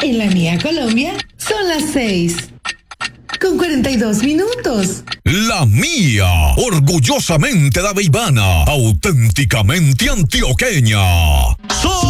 En la mía Colombia son las 6:42. La mía, orgullosamente daveibana, auténticamente antioqueña.